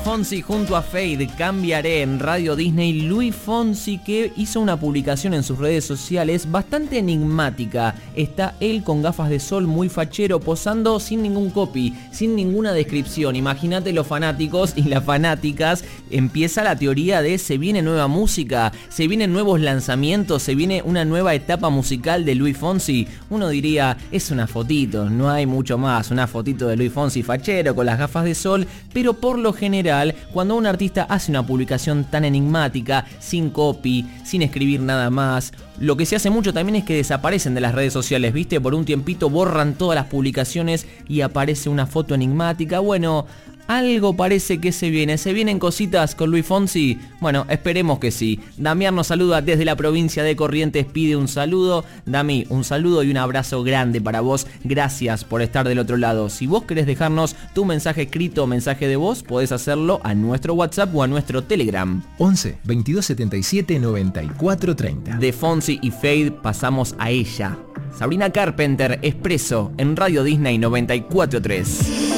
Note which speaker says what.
Speaker 1: Fonsi junto a Fade, Cambiaré en Radio Disney. Luis Fonsi, que hizo una publicación en sus redes sociales bastante enigmática. Está él con gafas de sol, muy fachero, posando sin ningún copy, sin ninguna descripción. Imagínate los fanáticos y las fanáticas. Empieza la teoría de se viene nueva música, se vienen nuevos lanzamientos, se viene una nueva etapa musical de Luis Fonsi. Uno diría, es una fotito, no hay mucho más, una fotito de Luis Fonsi fachero con las gafas de sol, pero por lo general, cuando un artista hace una publicación tan enigmática, sin copy, sin escribir nada más, lo que se hace mucho también es que desaparecen de las redes sociales, ¿viste? Por un tiempito borran todas las publicaciones y aparece una foto enigmática. Bueno, algo parece que se vienen cositas con Luis Fonsi. Bueno, esperemos que sí. Damián nos saluda desde la provincia de Corrientes, pide un saludo. Dami, un saludo y un abrazo grande para vos. Gracias por estar del otro lado. Si vos querés dejarnos tu mensaje escrito o mensaje de voz, podés hacerlo a nuestro WhatsApp o a nuestro Telegram.
Speaker 2: 11 22 77 94 30.
Speaker 1: De Fonsi y Fade pasamos a ella. Sabrina Carpenter, Expreso, en Radio Disney 94.3.